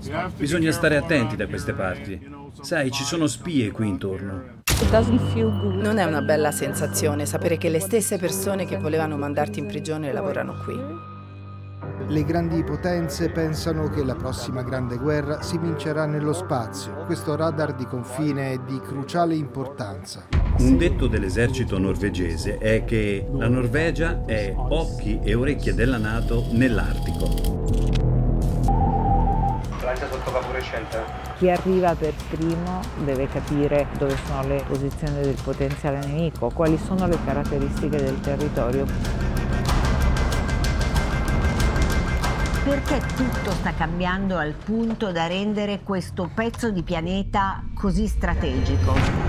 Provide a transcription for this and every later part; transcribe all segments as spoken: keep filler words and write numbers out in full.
Bisogna stare attenti da queste parti. Sai, ci sono spie qui intorno. Non è una bella sensazione sapere che le stesse persone che volevano mandarti in prigione lavorano qui. Le grandi potenze pensano che la prossima grande guerra si vincerà nello spazio. Questo radar di confine è di cruciale importanza. Un detto dell'esercito norvegese è che la Norvegia è occhi e orecchie della NATO nell'Artico. Lancia sotto vaporescente. Chi arriva per primo deve capire dove sono le posizioni del potenziale nemico, quali sono le caratteristiche del territorio. Perché tutto sta cambiando al punto da rendere questo pezzo di pianeta così strategico?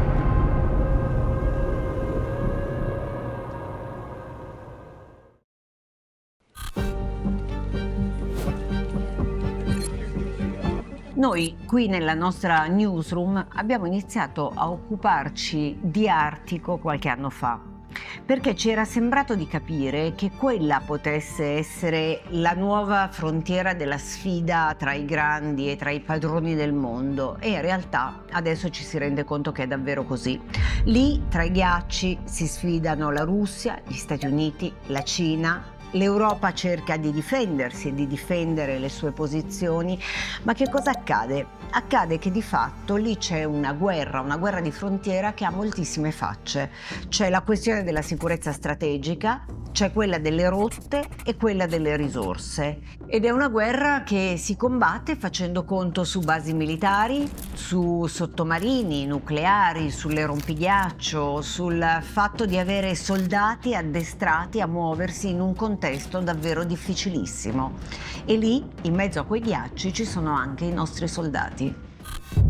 Noi qui nella nostra newsroom abbiamo iniziato a occuparci di Artico qualche anno fa, perché ci era sembrato di capire che quella potesse essere la nuova frontiera della sfida tra i grandi e tra i padroni del mondo, e in realtà adesso ci si rende conto che è davvero così. Lì tra i ghiacci si sfidano la Russia, gli Stati Uniti, la Cina. L'Europa cerca di difendersi e di difendere le sue posizioni, ma che cosa accade? Accade che di fatto lì c'è una guerra, una guerra di frontiera che ha moltissime facce. C'è la questione della sicurezza strategica, c'è quella delle rotte e quella delle risorse. Ed è una guerra che si combatte facendo conto su basi militari, su sottomarini, nucleari, sulle rompighiaccio, sul fatto di avere soldati addestrati a muoversi in un contesto davvero difficilissimo. E lì, in mezzo a quei ghiacci, ci sono anche i nostri soldati.